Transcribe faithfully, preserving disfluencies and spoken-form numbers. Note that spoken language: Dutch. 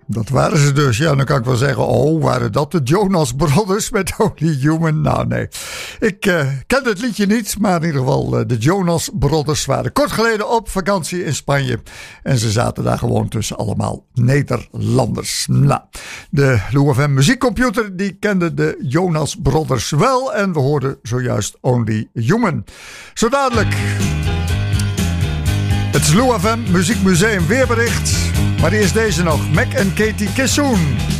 Dat waren ze dus. Ja, dan kan ik wel zeggen, oh, waren dat de Jonas Brothers met Only Human? Nou, nee. Ik uh, ken het liedje niet, maar in ieder geval uh, de Jonas Brothers waren kort geleden op vakantie in Spanje. En ze zaten daar gewoon tussen allemaal Nederlanders. Nou, de Lou F M muziekcomputer, die kende de Jonas Brothers wel. En we hoorden zojuist Only Human. Zo dadelijk. Het is Lou F M Muziekmuseum weerbericht. Maar eerst deze nog. Mac en Katie Kissoon.